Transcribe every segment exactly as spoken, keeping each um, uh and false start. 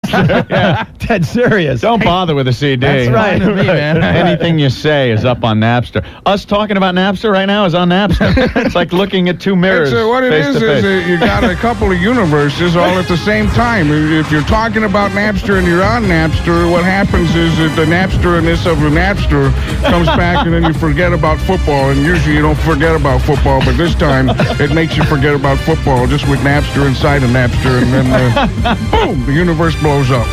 Napster. Yeah. Dead serious. Don't bother with a C D. That's right. Me, man. Anything you say is up on Napster. Us talking about Napster right now is on Napster. It's like looking at two mirrors. It's, uh, what it face is to is face. uh, you got a couple of universes all at the same time. If you're talking about Napster and you're on Napster, what happens is that the Napster-ness of the Napster comes back and then you forget about football. And usually you don't forget about football, but this time it makes you forget about football just with Napster inside of Napster, and then uh, boom, the universe blows up.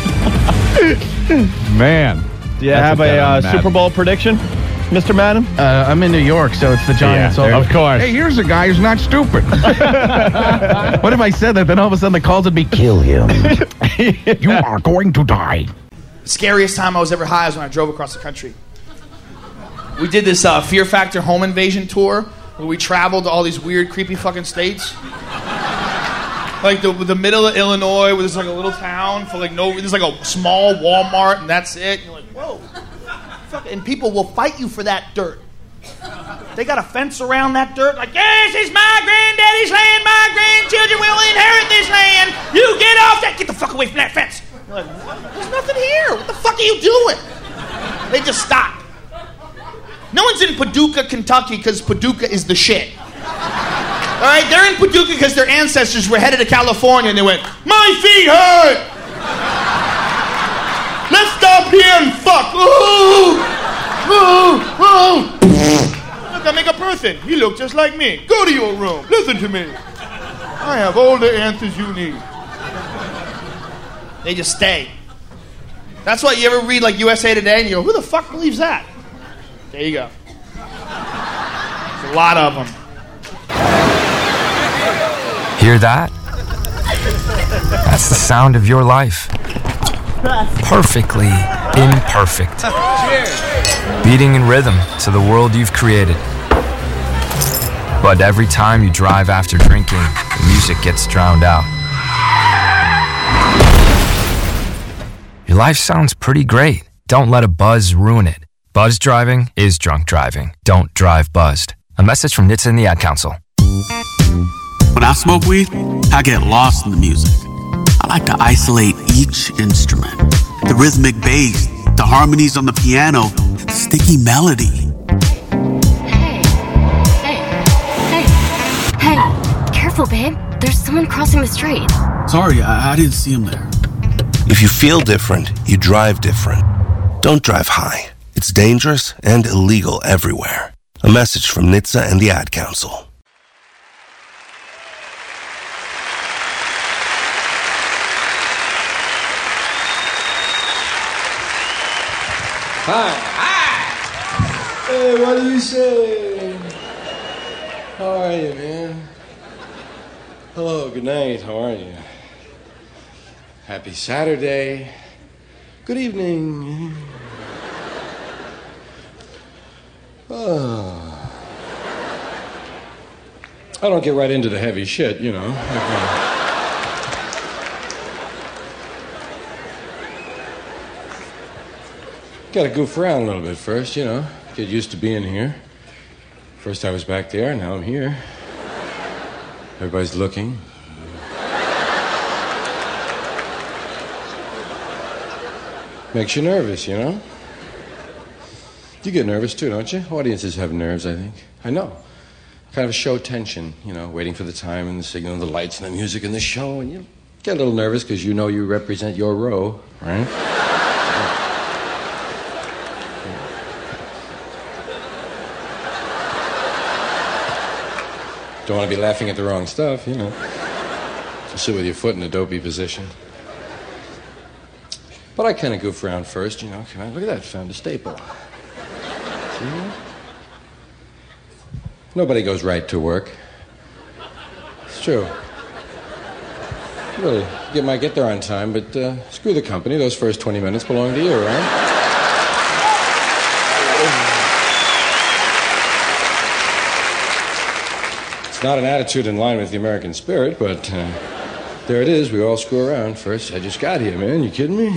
Man. Do you That's have a a bit uh, of Madden. Super Bowl prediction, Mister Madden? Uh, I'm in New York, so it's the Giants. Yeah, so of course. Hey, here's a guy who's not stupid. what if I said that? Then all of a sudden the calls would be, kill him. You are going to die. The scariest time I was ever high was when I drove across the country. We did this uh, Fear Factor home invasion tour where we traveled to all these weird, creepy fucking states. Like the the middle of Illinois, where there's like a little town for like no, there's like a small Walmart and that's it. And you're like, whoa, fuck, and people will fight you for that dirt. They got a fence around that dirt, like, yes, it's my granddaddy's land. My grandchildren will inherit this land. You get off that, get the fuck away from that fence. You're like, what? There's nothing here. What the fuck are you doing? They just stop. No one's in Paducah, Kentucky, because Paducah is the shit. All right, they're in Paducah because their ancestors were headed to California and they went, my feet hurt! Let's stop here and fuck! Ooh! Ooh! Ooh! Look, I make a person. You look just like me. Go to your room. Listen to me. I have all the answers you need. They just stay. That's why you ever read like U S A Today and you go, who the fuck believes that? There you go. There's a lot of them. Hear that? That's the sound of your life. Perfectly imperfect. Beating in rhythm to the world you've created. But every time you drive after drinking, the music gets drowned out. Your life sounds pretty great. Don't let a buzz ruin it. Buzz driving is drunk driving. Don't drive buzzed. A message from N H T S A and the Ad Council. When I smoke weed, I get lost in the music. I like to isolate each instrument. The rhythmic bass, the harmonies on the piano, the sticky melody. Hey, hey, hey, hey, careful, babe. There's someone crossing the street. Sorry, I, I didn't see him there. If you feel different, you drive different. Don't drive high. It's dangerous and illegal everywhere. A message from N H T S A and the Ad Council. Hi. Hi. Hey, what do you say? How are you, man? Hello, good night. How are you? Happy Saturday. Good evening. Oh. I don't get right into the heavy shit, you know. Gotta goof around a little bit first, you know. Get used to being here. First I was back there, now I'm here. Everybody's looking. Makes you nervous, you know? You get nervous too, don't you? Audiences have nerves, I think. I know. Kind of show tension, you know, waiting for the time and the signal and the lights and the music and the show, and you get a little nervous because you know you represent your row, right? Don't want to be laughing at the wrong stuff, you know. Just sit with your foot in a dopey position. But I kind of goof around first, you know. Come on, look at that, found a staple. See? Nobody goes right to work. It's true. Really, you might get there on time, but uh, screw the company. Those first twenty minutes belong to you, right? It's not an attitude in line with the American spirit, but uh, there it is. We all screw around. First, I just got here, man. You kidding me?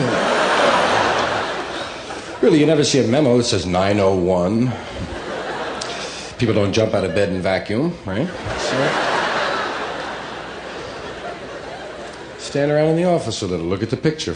Really, you never see a memo that says nine oh one. People don't jump out of bed and vacuum, right? So, stand around in the office a little. Look at the picture.